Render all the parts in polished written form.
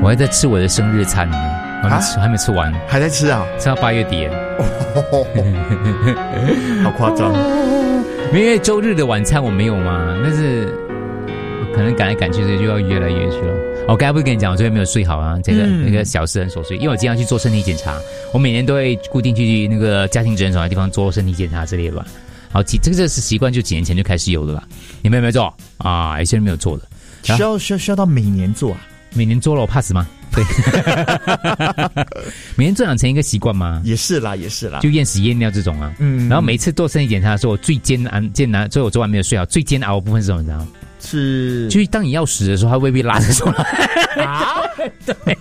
我还在吃我的生日餐呢，还没吃完， 还在吃啊？ 吃到8月底了， 好夸张！ 因为周日的晚餐我没有嘛，但是可能赶来赶去，所以就要越来越去了。我刚才不是跟你讲，我昨天没有睡好啊，这个那个小事很琐碎，因为我今天要去做身体检查，我每年都会固定去那个家庭诊所的地方做身体检查之类的吧。好，这个是习惯，就几年前就开始有的啦。你们有没有做啊？有些人没有做的， 需要到每年做啊？ 每年做了我怕死吗？对，每年做养成一个习惯吗？ 也是啦， 就验屎验尿这种啊。然后每一次做身体检查的时候，我最艰难，所以我昨晚没有睡好。最煎熬的部分是什么？你知道吗？ 是， 就是当你要屎的时候，它未必拉得出来。啊，对。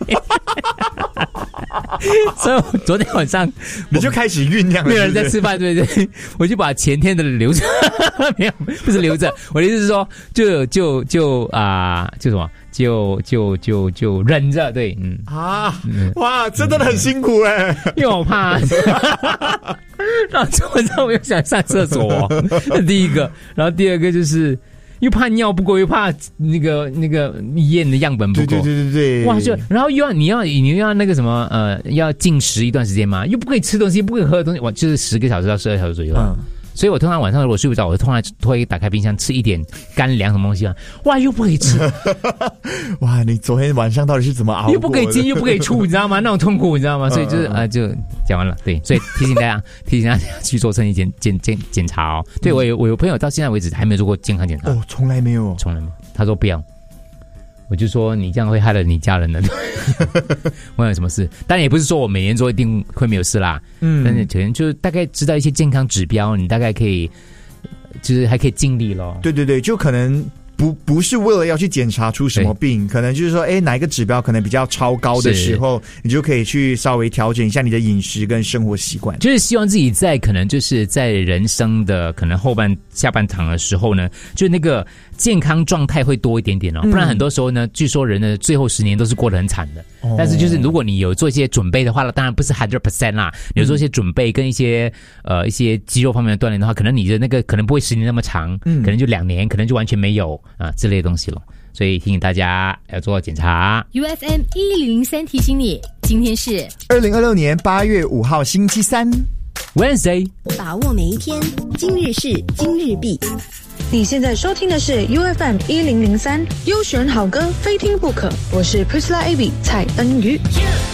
所以我昨天晚上你就开始酝酿了， 没有人在吃饭，对，我就把前天的留着，没有，不是留着，我的意思是说，就什么，就忍着，对， 哇，真的很辛苦哎， 因为我怕，然后晚上我又想上厕所，第一个，然后第二个就是。又怕尿不够，又怕那个验的样本不够， 对， 哇！然后你又要那个什么要禁食一段时间嘛，又不可以吃东西，不可以喝的东西，哇，就是10个小时到12个小时左右。所以我通常晚上如果睡不着，我通常会打开冰箱吃一点干粮什么东西嘛，哇，又不可以吃， 哇！你昨天晚上到底是怎么熬过的？ 又不可以进，又不可以出，你知道吗？那种痛苦，你知道吗？所以就是就讲完了，对，所以提醒大家去做身体检查哦。对，我有朋友到现在为止还没有做过健康检查， 从来没有， 他说不要。我就说你这样会害了你家人的，我有什么事？当然也不是说我每年做一定会没有事啦，但是可能就大概知道一些健康指标，你大概可以，就是还可以尽力咯。 对，就可能不是为了要去检查出什么病，可能就是说，哪一个指标可能比较超高的时候，你就可以去稍微调整一下你的饮食跟生活习惯。 就是希望自己在可能就是在人生的可能下半场的时候呢，就那个健康状态会多一点点哦，不然很多时候呢，据说人的最后10年都是过得很惨的。但是就是如果你有做一些准备的话，当然不是 100% 啦，你有做一些准备跟一些肌肉方面的锻炼的话，可能你的那个可能不会10年那么长，可能就2年，可能就完全没有之类的东西了。所以提醒大家要做检查。 UFM 1003提醒你，今天是 2026年8月5号星期三 Wednesday， 把握每一天，今日事今日毕。 你现在收听的是 UFM 1003，优选好歌非听不可。我是 Priscilla Abby 蔡恩瑜。